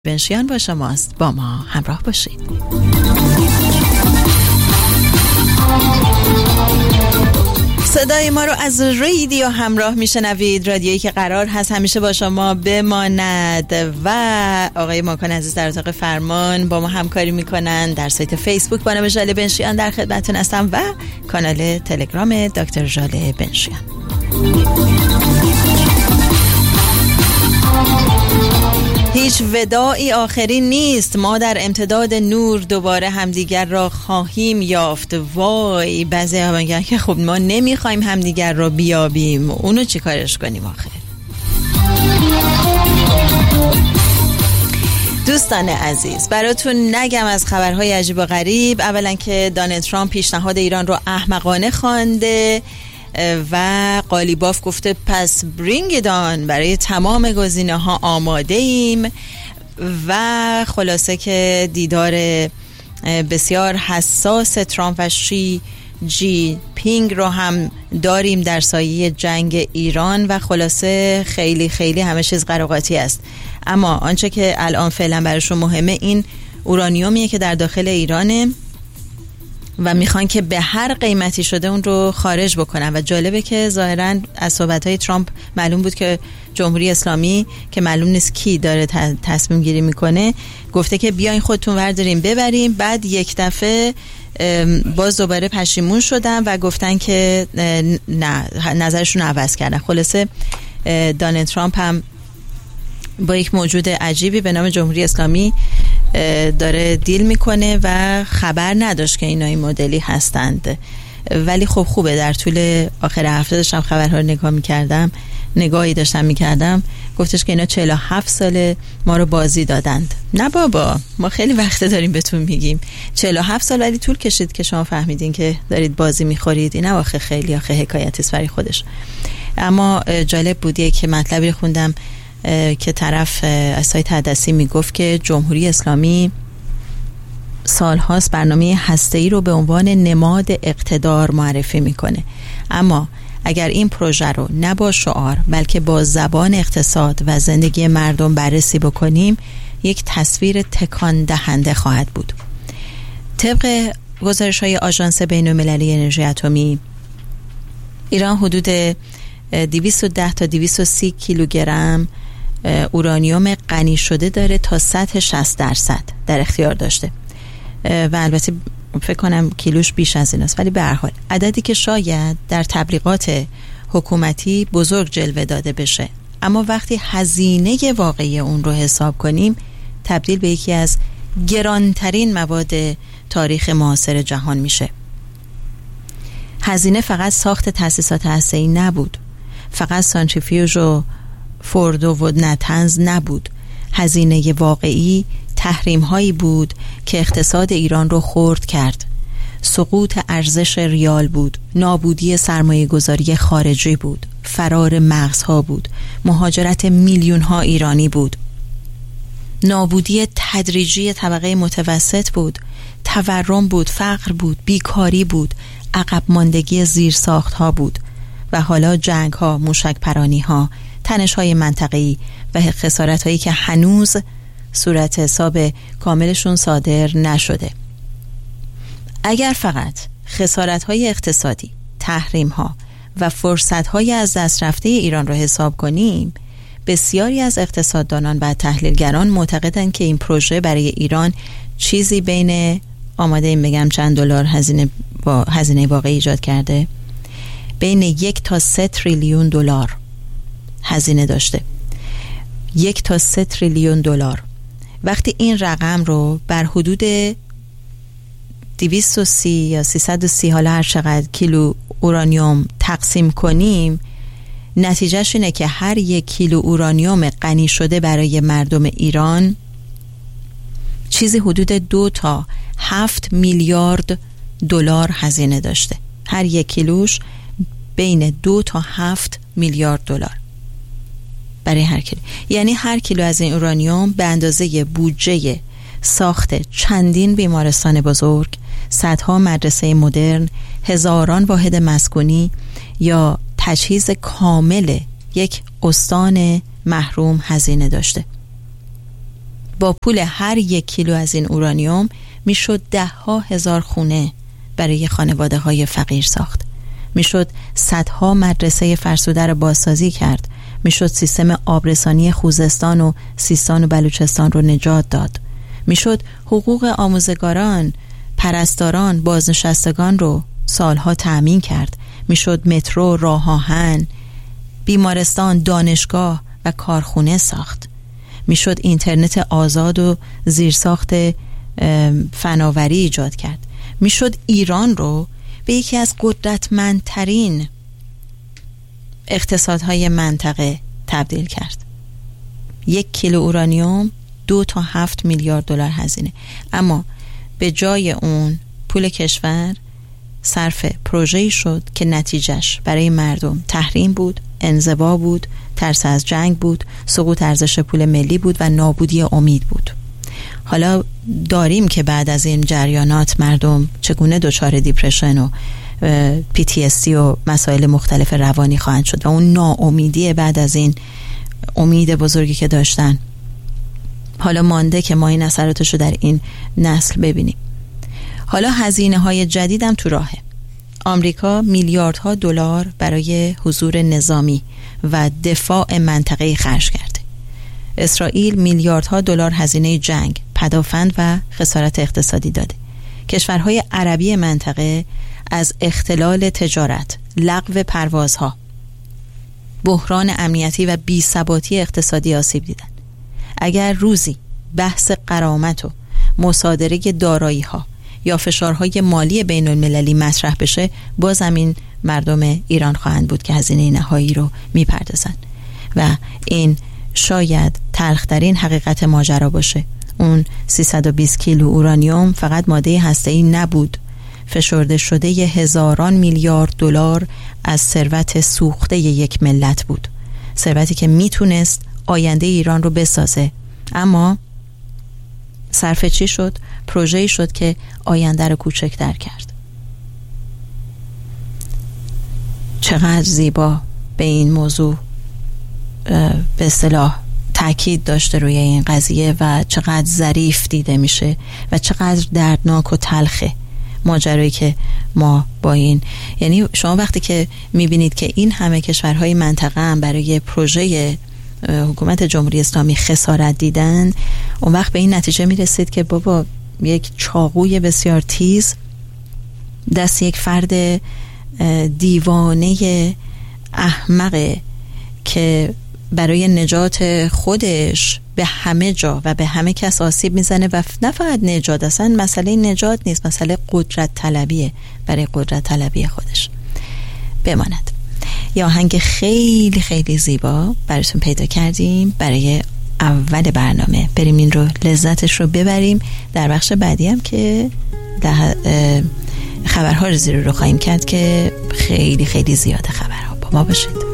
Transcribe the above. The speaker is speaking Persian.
بنشیان با شماست. با ما همراه باشید. صدای ما رو از رادیو همراه میشنوید، رادیویی که قرار هست همیشه با شما بماند. و آقای ماکان عزیز در اتاق فرمان با ما همکاری میکنن. در سایت فیسبوک با نام ژاله بنشیان در خدمتتون هستم و کانال تلگرام دکتر ژاله بنشیان. هیچ وداعی آخری نیست، ما در امتداد نور دوباره همدیگر را خواهیم یافت. وای، بعضی ها میگن که خب ما نمیخوایم همدیگر را بیابیم، اونو چی کارش کنیم آخر؟ دوستان عزیز، براتون نگم از خبرهای عجیب و غریب. اولا که دونالد ترامپ پیشنهاد ایران رو احمقانه خوانده و قالیباف گفته پس برینگ دان، برای تمام گزینه‌ها آماده ایم. و خلاصه که دیدار بسیار حساس ترامپ و شی جی پینگ رو هم داریم در سایه جنگ ایران و خلاصه خیلی خیلی همه چیز قراقاتی است. اما آنچه که الان فعلا براشون مهمه این اورانیومیه که در داخل ایرانه و میخوان که به هر قیمتی شده اون رو خارج بکنن. و جالبه که ظاهراً از صحبت‌های ترامپ معلوم بود که جمهوری اسلامی که معلوم نیست کی داره تصمیم گیری میکنه گفته که بیاین خودتون ورداریم ببریم. بعد یک دفعه باز دوباره پشیمون شدن و گفتن که نه، نظرشون عوض کردن. خلاصه دونالد ترامپ هم با یک موجود عجیبی به نام جمهوری اسلامی داره دیل میکنه و خبر نداشت که اینا این مدلی هستند. ولی خب خوبه، در طول آخر هفته داشتم خبرها رو نگاهی داشتم میکردم، گفتش که اینا 47 ساله ما رو بازی دادند. نه بابا، ما خیلی وقت داریم بهتون میگیم 47 سال، ولی طول کشید که شما فهمیدین که دارید بازی میخورید. این آخه خیلی حکایتی است برای خودش. اما جالب بودیه که مطلبی خوندم که طرف از سایت حدثی میگفت که جمهوری اسلامی سالهاست برنامه هسته‌ای رو به عنوان نماد اقتدار معرفی میکنه، اما اگر این پروژه رو نه با شعار بلکه با زبان اقتصاد و زندگی مردم بررسی بکنیم یک تصویر تکان دهنده خواهد بود. طبق گزارش‌های آژانس بین‌المللی انرژی اتمی، ایران حدود 210 تا 230 کیلوگرم اورانیوم غنی شده داره تا سطح 60% در اختیار داشته و البته فکر کنم کیلوش بیش از این است، ولی به هر حال عددی که شاید در تبلیغات حکومتی بزرگ جلوه داده بشه، اما وقتی هزینه واقعی اون رو حساب کنیم تبدیل به یکی از گرانترین مواد تاریخ معاصر جهان میشه. هزینه فقط ساخت تأسیسات هسته‌ای نبود، فقط سانتریفیوژ و فوردو و نتنز نبود. هزینه واقعی تحریم هایی بود که اقتصاد ایران رو خرد کرد. سقوط ارزش ریال بود، نابودی سرمایه گذاری خارجی بود، فرار مغزها بود، مهاجرت میلیون ها ایرانی بود، نابودی تدریجی طبقه متوسط بود، تورم بود، فقر بود، بیکاری بود، عقب ماندگی زیرساخت ها بود و حالا جنگ ها، موشک پرانی ها، تنش های منطقه‌ای و خسارت هایی که هنوز صورت حساب کاملشون صادر نشده. اگر فقط خسارت های اقتصادی، تحریم ها و فرصت های از دست رفته ایران رو حساب کنیم، بسیاری از اقتصاددانان و تحلیلگران معتقدند که این پروژه برای ایران چیزی بین، آماده این بگم چند دلار هزینه واقعی ایجاد کرده، بین 1 تا 3 تریلیون دلار هزینه داشته. 1 تا 3 تریلیون دلار. وقتی این رقم رو بر حدود 230 یا 330 حالا هر چقدر کیلو اورانیوم تقسیم کنیم، نتیجهش اینه که هر 1 کیلو اورانیوم غنی شده برای مردم ایران چیزی حدود 2 تا 7 میلیارد دلار هزینه داشته. هر 1 کیلوش بین 2 تا 7 میلیارد دلار برای هر کیلو. یعنی هر کیلو از این اورانیوم به اندازه بودجه ساخت چندین بیمارستان بزرگ، صدها مدرسه مدرن، هزاران واحد مسکونی یا تجهیز کامل یک استان محروم هزینه داشته. با پول هر 1 کیلو از این اورانیوم میشد 10,000 خونه برای خانواده های فقیر ساخت. میشد صدها مدرسه فرسوده را بازسازی کرد. میشد سیستم آبرسانی خوزستان و سیستان و بلوچستان رو نجات داد. میشد حقوق آموزگاران، پرستاران، بازنشستگان رو سالها تأمین کرد. میشد مترو، راه آهن، بیمارستان، دانشگاه و کارخونه ساخت. میشد اینترنت آزاد و زیرساخت فناوری ایجاد کرد. میشد ایران رو به یکی از قدرتمندترین اقتصادهای منطقه تبدیل کرد. 1 کیلو اورانیوم 2 تا 7 میلیارد دلار هزینه. اما به جای اون پول کشور صرف پروژه‌ای شد که نتیجهش برای مردم تحریم بود، انزوا بود، ترس از جنگ بود، سقوط ارزش پول ملی بود و نابودی امید بود. حالا داریم که بعد از این جریانات مردم چگونه دچار دیپرشن و PTSD و مسائل مختلف روانی خواهند شد و اون ناامیدی بعد از این امید بزرگی که داشتن حالا مانده که ما این اثراتش رو در این نسل ببینیم. حالا هزینه های جدیدم تو راهه. آمریکا میلیاردها دلار برای حضور نظامی و دفاع منطقه‌ای خرج کرده. اسرائیل میلیاردها دلار هزینه جنگ، پدافند و خسارت اقتصادی داده. کشورهای عربی منطقه از اختلال تجارت، لغو پروازها، بحران امنیتی و بی‌ثباتی اقتصادی آسیب دیدن. اگر روزی بحث غرامت و مصادره دارایی‌ها یا فشارهای مالی بین المللی مطرح بشه، باز همین مردم ایران خواهند بود که هزینه نهایی رو میپردازن و این شاید تلخ‌ترین حقیقت ماجرا باشه. اون 320 کیلو اورانیوم فقط ماده هسته‌ای نبود، فشرده شده هزاران میلیارد دلار از ثروت سوخته یک ملت بود، ثروتی که میتونست آینده ایران رو بسازه. اما صرف چی شد؟ پروژه‌ای شد که آینده رو کوچکتر کرد. چقدر زیبا به این موضوع به اصطلاح تاکید داشته روی این قضیه و چقدر ظریف دیده میشه و چقدر دردناک و تلخه ماجرایی که ما با این، یعنی شما وقتی که میبینید که این همه کشورهای منطقه هم برای پروژه حکومت جمهوری اسلامی خسارت دیدن، اون وقت به این نتیجه میرسید که بابا یک چاقوی بسیار تیز دست یک فرد دیوانه احمقه که برای نجات خودش به همه جا و به همه کس آسیب میزنه و نه فقط نجات، اصلا مسئله نجات نیست، مسئله قدرت طلبیه، برای قدرت طلبی خودش. بماند یه آهنگ خیلی خیلی زیبا براتون پیدا کردیم برای اول برنامه، بریم این رو لذتش رو ببریم. در بخش بعدی هم که خبرها رو زیر رو خواهیم کرد که خیلی خیلی زیاده خبرها. با ما باشید.